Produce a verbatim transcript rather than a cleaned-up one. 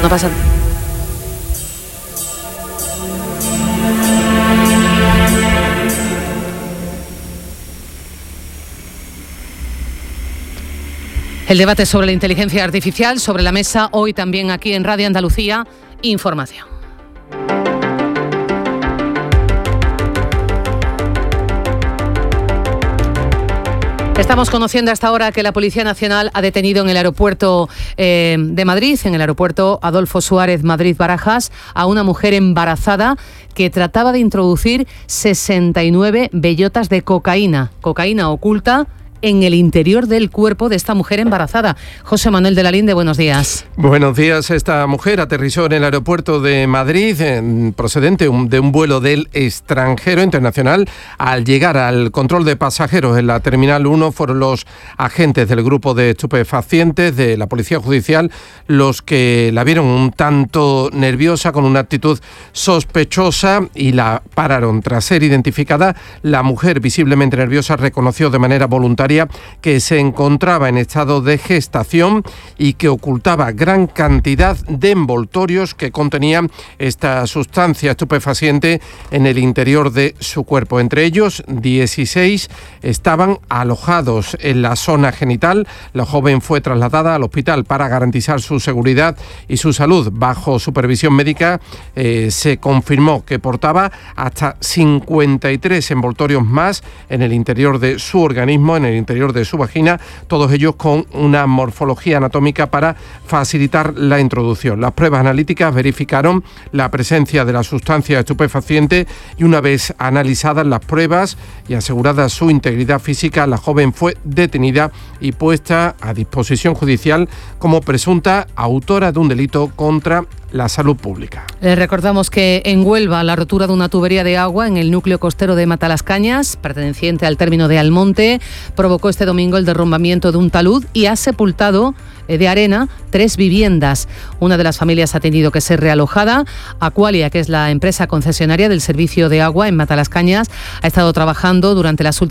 No pasa nada. El debate sobre la inteligencia artificial sobre la mesa hoy también aquí en Radio Andalucía Información. Estamos conociendo hasta ahora que la Policía Nacional ha detenido en el aeropuerto eh, de Madrid, en el aeropuerto Adolfo Suárez Madrid-Barajas, a una mujer embarazada que trataba de introducir sesenta y nueve bellotas de cocaína, cocaína oculta en el interior del cuerpo de esta mujer embarazada. José Manuel de la Linde, buenos días. Buenos días. Esta mujer aterrizó en el aeropuerto de Madrid, en, procedente de un vuelo del extranjero internacional. Al llegar al control de pasajeros en la Terminal uno, fueron los agentes del grupo de estupefacientes de la Policía Judicial los que la vieron un tanto nerviosa, con una actitud sospechosa, y la pararon. Tras ser identificada, la mujer, visiblemente nerviosa, reconoció de manera voluntaria que se encontraba en estado de gestación y que ocultaba gran cantidad de envoltorios que contenían esta sustancia estupefaciente en el interior de su cuerpo. Entre ellos, dieciséis estaban alojados en la zona genital. La joven fue trasladada al hospital para garantizar su seguridad y su salud. Bajo supervisión médica eh, se confirmó que portaba hasta cincuenta y tres envoltorios más en el interior de su organismo, en el interior de su vagina, todos ellos con una morfología anatómica para facilitar la introducción. Las pruebas analíticas verificaron la presencia de la sustancia estupefaciente y, una vez analizadas las pruebas y asegurada su integridad física, la joven fue detenida y puesta a disposición judicial como presunta autora de un delito contra la salud pública. Les recordamos que en Huelva la rotura de una tubería de agua en el núcleo costero de Matalascañas, perteneciente al término de Almonte, provocó este domingo el derrumbamiento de un talud y ha sepultado de arena tres viviendas. Una de las familias ha tenido que ser realojada. Aqualia, que es la empresa concesionaria del servicio de agua en Matalascañas, ha estado trabajando durante las últimas